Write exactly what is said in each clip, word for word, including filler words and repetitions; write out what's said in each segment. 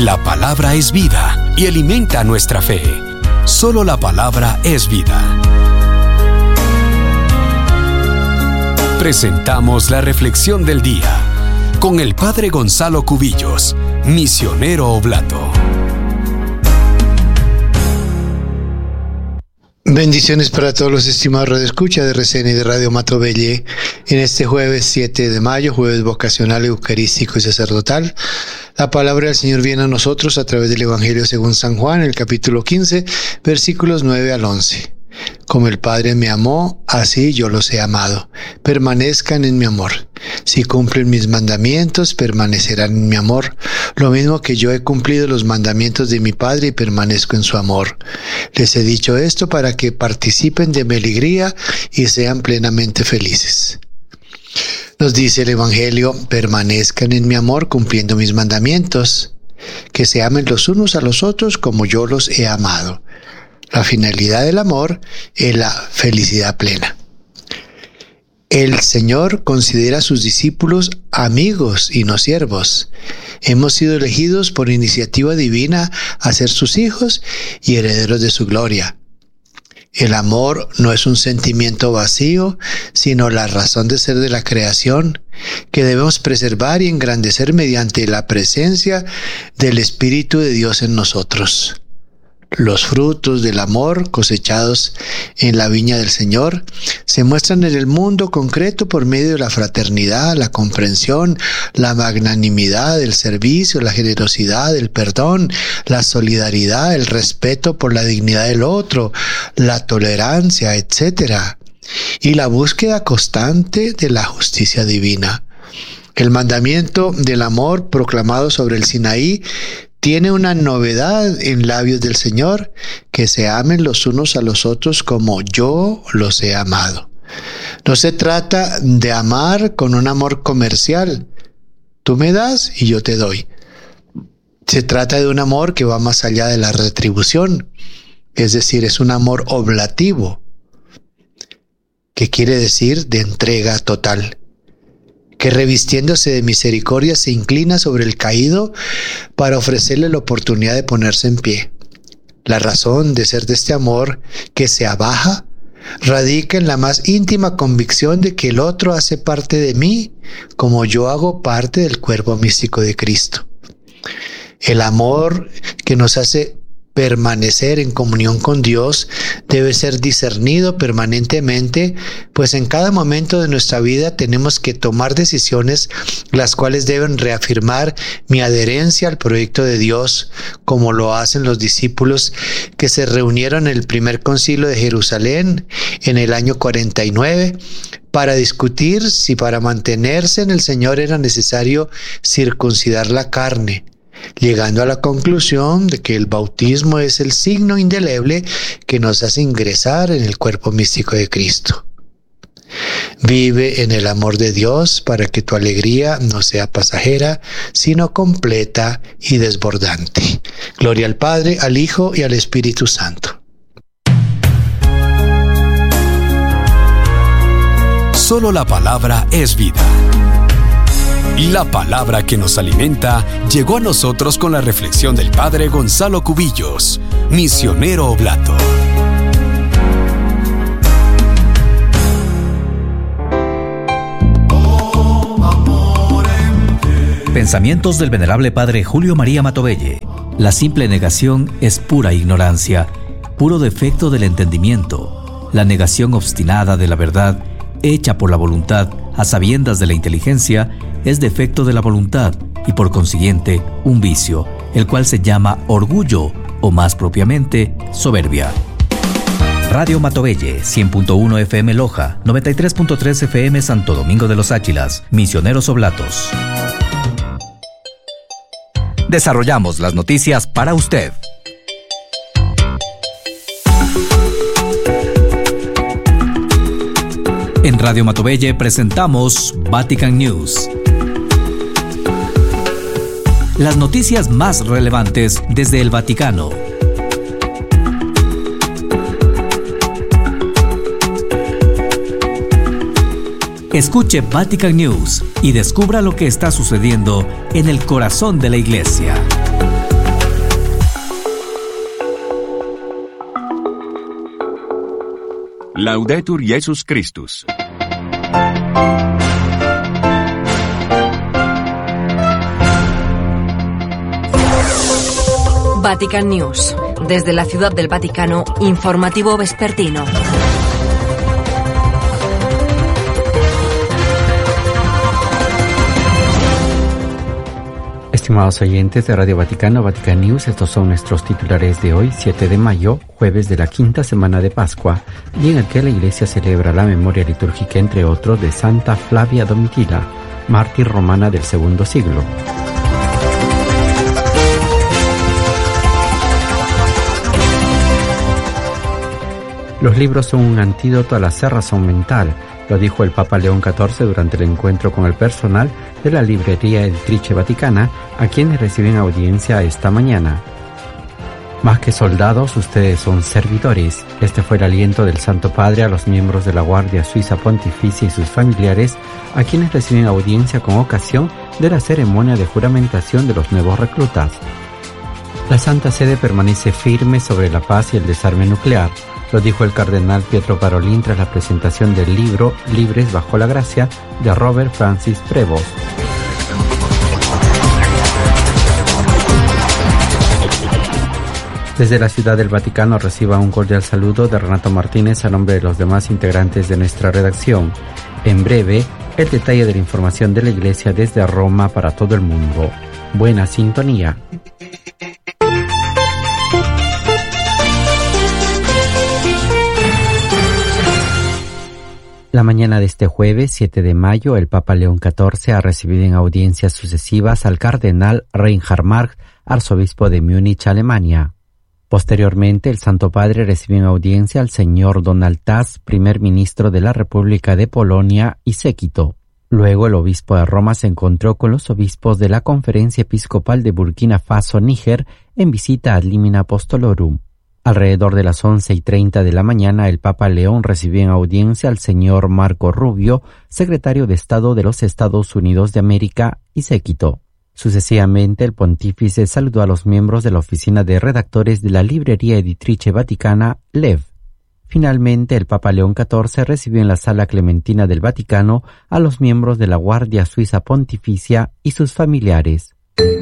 La palabra es vida y alimenta nuestra fe. Solo la palabra es vida. Presentamos la reflexión del día con el Padre Gonzalo Cubillos, misionero oblato. Bendiciones para todos los estimados radioescuchas de R C N y de Radio Matovelle en este jueves siete de mayo, jueves vocacional, eucarístico y sacerdotal. La palabra del Señor viene a nosotros a través del Evangelio según San Juan, el capítulo quince, versículos nueve al once. Como el Padre me amó, así yo los he amado. Permanezcan en mi amor. Si cumplen mis mandamientos, permanecerán en mi amor. Lo mismo que yo he cumplido los mandamientos de mi Padre y permanezco en su amor. Les he dicho esto para que participen de mi alegría y sean plenamente felices. Nos dice el Evangelio, permanezcan en mi amor cumpliendo mis mandamientos. Que se amen los unos a los otros como yo los he amado. La finalidad del amor es la felicidad plena. El Señor considera a sus discípulos amigos y no siervos. Hemos sido elegidos por iniciativa divina a ser sus hijos y herederos de su gloria. El amor no es un sentimiento vacío, sino la razón de ser de la creación, que debemos preservar y engrandecer mediante la presencia del Espíritu de Dios en nosotros. Los frutos del amor cosechados en la viña del Señor se muestran en el mundo concreto por medio de la fraternidad, la comprensión, la magnanimidad, el servicio, la generosidad, el perdón, la solidaridad, el respeto por la dignidad del otro, la tolerancia, etcétera, y la búsqueda constante de la justicia divina. El mandamiento del amor proclamado sobre el Sinaí tiene una novedad en labios del Señor, que se amen los unos a los otros como yo los he amado. No se trata de amar con un amor comercial. Tú me das y yo te doy. Se trata de un amor que va más allá de la retribución. Es decir, es un amor oblativo, que quiere decir de entrega total, que revistiéndose de misericordia se inclina sobre el caído para ofrecerle la oportunidad de ponerse en pie. La razón de ser de este amor que se abaja radica en la más íntima convicción de que el otro hace parte de mí, como yo hago parte del cuerpo místico de Cristo. El amor que nos hace permanecer en comunión con Dios debe ser discernido permanentemente, pues en cada momento de nuestra vida tenemos que tomar decisiones las cuales deben reafirmar mi adherencia al proyecto de Dios, como lo hacen los discípulos que se reunieron en el primer concilio de Jerusalén en el año cuarenta y nueve para discutir si para mantenerse en el Señor era necesario circuncidar la carne, llegando a la conclusión de que el bautismo es el signo indeleble que nos hace ingresar en el cuerpo místico de Cristo. Vive en el amor de Dios para que tu alegría no sea pasajera, sino completa y desbordante. Gloria al Padre, al Hijo y al Espíritu Santo. Solo la palabra es vida. La palabra que nos alimenta llegó a nosotros con la reflexión del Padre Gonzalo Cubillos, misionero oblato. Pensamientos del venerable Padre Julio María Matovelle. La simple negación es pura ignorancia, puro defecto del entendimiento. La negación obstinada de la verdad, hecha por la voluntad, a sabiendas de la inteligencia, es defecto de la voluntad y por consiguiente un vicio, el cual se llama orgullo o más propiamente soberbia. Radio Matovelle, cien punto uno F M Loja, noventa y tres punto tres F M Santo Domingo de los Áchilas, misioneros oblatos. Desarrollamos las noticias para usted. En Radio Matovelle presentamos Vatican News. Las noticias más relevantes desde el Vaticano. Escuche Vatican News y descubra lo que está sucediendo en el corazón de la Iglesia. Laudetur Jesus Christus. Vatican News. Desde la Ciudad del Vaticano, informativo vespertino. Estimados oyentes de Radio Vaticano, Vatican News, estos son nuestros titulares de hoy, siete de mayo, jueves de la quinta semana de Pascua, día en el que la Iglesia celebra la memoria litúrgica, entre otros, de Santa Flavia Domitila, mártir romana del segundo siglo. Los libros son un antídoto a la cerrazón mental, lo dijo el Papa León catorce durante el encuentro con el personal de la Librería Editrice Vaticana, a quienes reciben audiencia esta mañana. Más que soldados, ustedes son servidores. Este fue el aliento del Santo Padre a los miembros de la Guardia Suiza Pontificia y sus familiares, a quienes reciben audiencia con ocasión de la ceremonia de juramentación de los nuevos reclutas. La Santa Sede permanece firme sobre la paz y el desarme nuclear. Lo dijo el cardenal Pietro Parolin tras la presentación del libro Libres bajo la gracia de Robert Francis Prevost. Desde la Ciudad del Vaticano reciba un cordial saludo de Renato Martínez a nombre de los demás integrantes de nuestra redacción. En breve, el detalle de la información de la Iglesia desde Roma para todo el mundo. Buena sintonía. La mañana de este jueves, siete de mayo, el Papa León catorce ha recibido en audiencias sucesivas al cardenal Reinhard Marx, arzobispo de Múnich, Alemania. Posteriormente, el Santo Padre recibió en audiencia al señor Donald Tusk, primer ministro de la República de Polonia y séquito. Luego, el obispo de Roma se encontró con los obispos de la Conferencia Episcopal de Burkina Faso-Níger en visita ad limina apostolorum. Alrededor de las once y treinta de la mañana, el Papa León recibió en audiencia al señor Marco Rubio, secretario de Estado de los Estados Unidos de América, y séquito. Sucesivamente, el pontífice saludó a los miembros de la oficina de redactores de la Librería Editrice Vaticana, L E V. Finalmente, el Papa León catorce recibió en la Sala Clementina del Vaticano a los miembros de la Guardia Suiza Pontificia y sus familiares.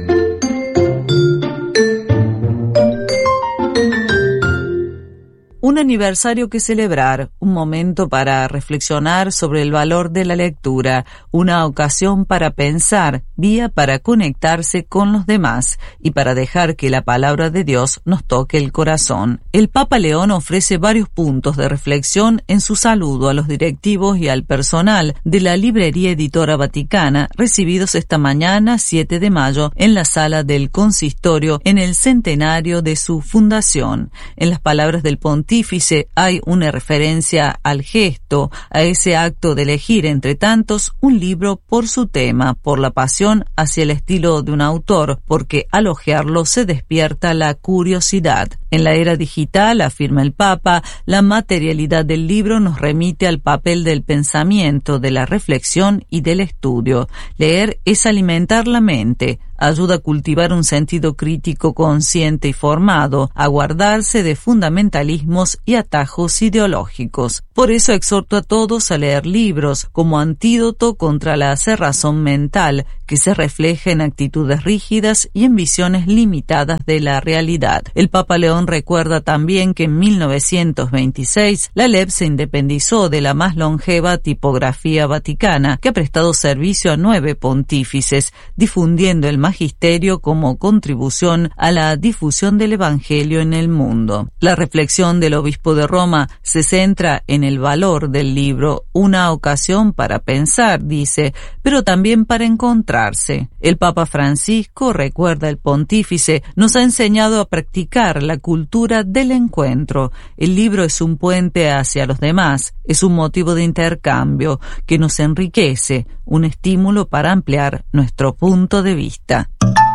Un aniversario que celebrar, un momento para reflexionar sobre el valor de la lectura, una ocasión para pensar, vía para conectarse con los demás y para dejar que la palabra de Dios nos toque el corazón. El Papa León ofrece varios puntos de reflexión en su saludo a los directivos y al personal de la Librería Editora Vaticana, recibidos esta mañana, siete de mayo, en la sala del consistorio en el centenario de su fundación. En las palabras del pontífice, hay una referencia al gesto, a ese acto de elegir entre tantos un libro por su tema, por la pasión hacia el estilo de un autor, porque al hojearlo se despierta la curiosidad. En la era digital, afirma el Papa, la materialidad del libro nos remite al papel del pensamiento, de la reflexión y del estudio. Leer es alimentar la mente, ayuda a cultivar un sentido crítico consciente y formado, a guardarse de fundamentalismos y atajos ideológicos. Por eso exhorto a todos a leer libros como antídoto contra la cerrazón mental que se refleja en actitudes rígidas y en visiones limitadas de la realidad. El Papa León recuerda también que en mil novecientos veintiséis la L E V se independizó de la más longeva tipografía vaticana, que ha prestado servicio a nueve pontífices, difundiendo el magisterio como contribución a la difusión del Evangelio en el mundo. La reflexión del obispo de Roma se centra en el valor del libro, una ocasión para pensar, dice, pero también para encontrarse. El Papa Francisco, recuerda el pontífice, nos ha enseñado a practicar la cultura del encuentro. El libro es un puente hacia los demás, es un motivo de intercambio que nos enriquece, un estímulo para ampliar nuestro punto de vista.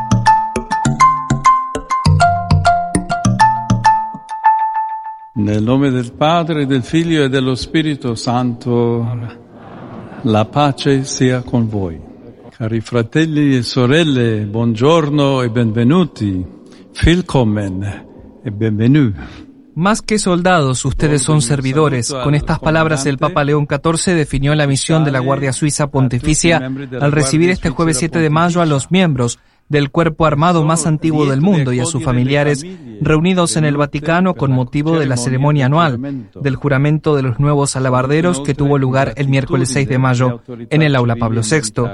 Nel nome del Padre, del Figlio e dello Spirito Santo, la pace sia con voi. Cari fratelli e sorelle, buongiorno e benvenuti. Willkommen e benvenuti. Más que soldados, ustedes son servidores. Con estas palabras, el Papa León catorce definió la misión de la Guardia Suiza Pontificia al recibir este jueves siete de mayo a los miembros del cuerpo armado más antiguo del mundo y a sus familiares reunidos en el Vaticano con motivo de la ceremonia anual del juramento de los nuevos alabarderos que tuvo lugar el miércoles seis de mayo en el Aula Pablo sexto.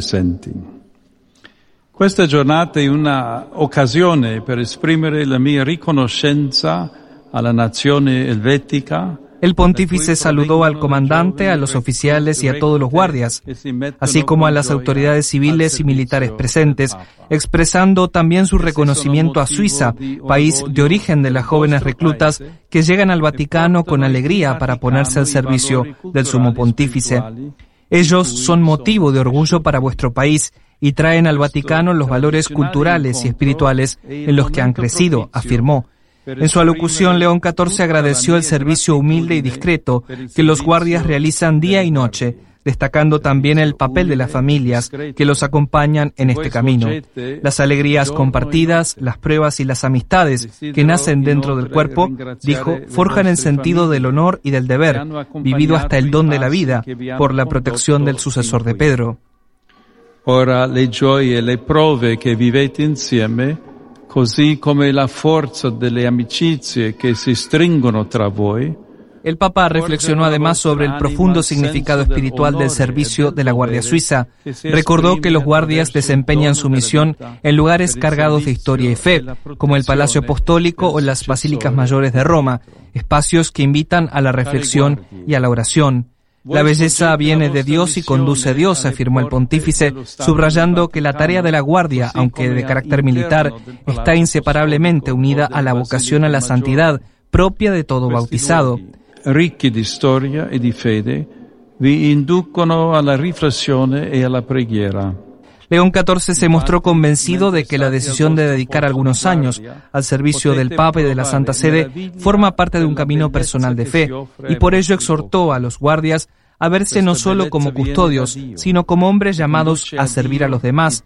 Questa giornata è una occasione per esprimere la mia riconoscenza alla nazione elvetica. El pontífice saludó al comandante, a los oficiales y a todos los guardias, así como a las autoridades civiles y militares presentes, expresando también su reconocimiento a Suiza, país de origen de las jóvenes reclutas que llegan al Vaticano con alegría para ponerse al servicio del sumo pontífice. Ellos son motivo de orgullo para vuestro país y traen al Vaticano los valores culturales y espirituales en los que han crecido, afirmó. En su alocución, León catorce agradeció el servicio humilde y discreto que los guardias realizan día y noche, destacando también el papel de las familias que los acompañan en este camino. Las alegrías compartidas, las pruebas y las amistades que nacen dentro del cuerpo, dijo, forjan el sentido del honor y del deber, vivido hasta el don de la vida, por la protección del sucesor de Pedro. Ora le gioie e le prove che vivete insieme, così come la forza delle amicizie che si stringono tra voi. El Papa reflexionó además sobre el profundo significado espiritual del servicio de la Guardia Suiza. Recordó que los guardias desempeñan su misión en lugares cargados de historia y fe, como el Palacio Apostólico o las Basílicas Mayores de Roma, espacios que invitan a la reflexión y a la oración. La belleza viene de Dios y conduce a Dios, afirmó el pontífice, subrayando que la tarea de la guardia, aunque de carácter militar, está inseparablemente unida a la vocación a la santidad propia de todo bautizado. Ricchi di storia e di fede, vi inducono alla riflessione e alla preghiera. León catorce se mostró convencido de que la decisión de dedicar algunos años al servicio del Papa y de la Santa Sede forma parte de un camino personal de fe, y por ello exhortó a los guardias a verse no solo como custodios, sino como hombres llamados a servir a los demás.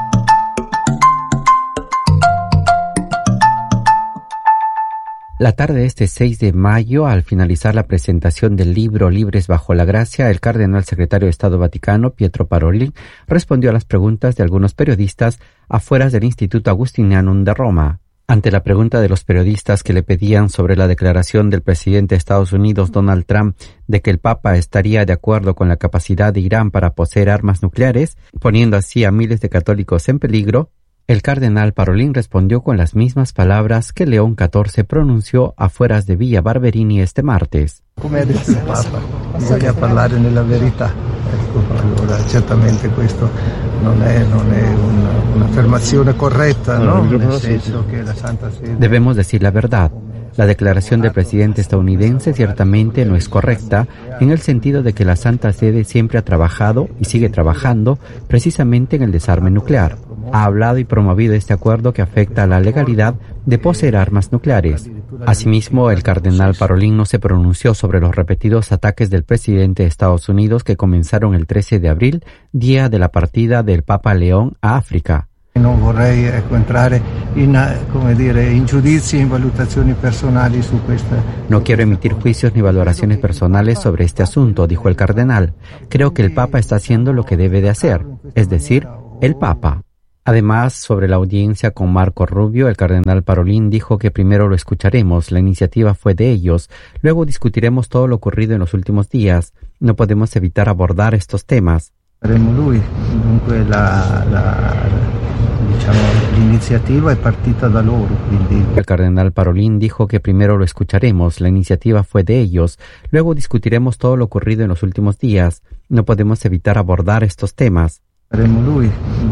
La tarde de este seis de mayo, al finalizar la presentación del libro Libres bajo la Gracia, el cardenal secretario de Estado Vaticano, Pietro Parolin, respondió a las preguntas de algunos periodistas afuera del Instituto Agustinianum de Roma. Ante la pregunta de los periodistas que le pedían sobre la declaración del presidente de Estados Unidos, Donald Trump, de que el Papa estaría de acuerdo con la capacidad de Irán para poseer armas nucleares, poniendo así a miles de católicos en peligro, el cardenal Parolin respondió con las mismas palabras que León catorce pronunció afuera de Villa Barberini este martes. Come ha detto il Papa, bisogna parlare nella verità. Ecco, allora certamente questo non è, non è una, un'affermazione corretta, no? Nel senso che la Santa Sede... Debemos decir la verdad. La declaración del presidente estadounidense ciertamente no es correcta en el sentido de que la Santa Sede siempre ha trabajado y sigue trabajando precisamente en el desarme nuclear. Ha hablado y promovido este acuerdo que afecta a la legalidad de poseer armas nucleares. Asimismo, el cardenal Parolin no se pronunció sobre los repetidos ataques del presidente de Estados Unidos que comenzaron el trece de abril, día de la partida del Papa León a África. Non vorrei ecco, entrare in, come dire, in giudizi e in valutazioni personali su questa. No quiero emitir juicios ni valoraciones personales sobre este asunto, dijo el cardenal. Creo que el Papa está haciendo lo que debe de hacer, es decir, el Papa. Además, sobre la audiencia con Marco Rubio, el cardenal Parolin dijo que primero lo escucharemos, la iniciativa fue de ellos, luego discutiremos todo lo ocurrido en los últimos días. No podemos evitar abordar estos temas. Lui, dunque la, la, diciamo, l'iniziativa è partita da loro, quindi... El cardenal Parolin dijo que primero lo escucharemos, la iniciativa fue de ellos, luego discutiremos todo lo ocurrido en los últimos días. No podemos evitar abordar estos temas. Lui.